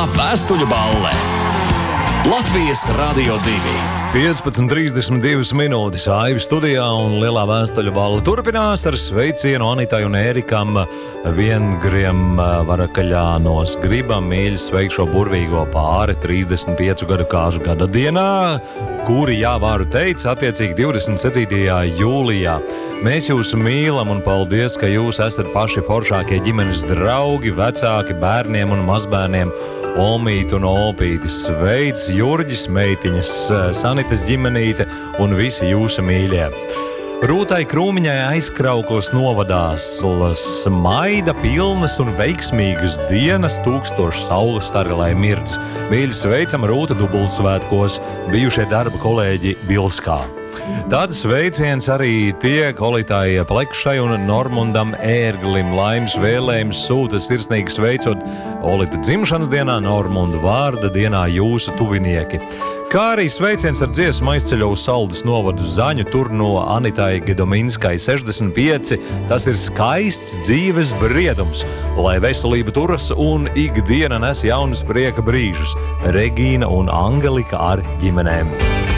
Vēstuļu balle. Latvijas Radio 2. 15:32 minūtes Aivis studijā un lielā vēstuļu balle turpinās ar sveicienu Anitai un Ērikam Viengriem Varakaļānos. Gribam mīļi sveikt šo burvīgo pāri 35 gadu kāzu gada dienā, kuri, jā, varu teikt, attiecīgi 27. jūlijā. Mēs jūs mīlam un paldies, ka jūs esat paši foršākie ģimenes draugi, vecāki, bērniem un mazbērniem. Omīt un opītis sveic Jurģis, meitiņas, Sanitas ģimenīte un visi jūsu mīļie. Rūtai Krūmiņai aizkrauklas novadās smaida, pilnas un veiksmīgas dienas, 1000 saules stari, lai mirdz. Mīļi sveicam Rūta dubultsvētkos, bijušie darba kolēģi Bilskā. Tāds sveiciens arī tiek Olitai Plekšai un Normundam Ērglim. Laimes vēlējums sūta sirsnīgi sveicot Olita dzimšanas dienā, Normundu vārda dienā jūsu tuvinieki. Kā arī sveiciens ar dziesmu aizceļo uz Saldus novadu Zaņu, tur no Anitai Gedominskai 65. Tas ir skaists dzīves briedums, lai veselība turas un ikdiena nes jaunus prieka brīžus. Regīna un Angelika ar ģimenēm.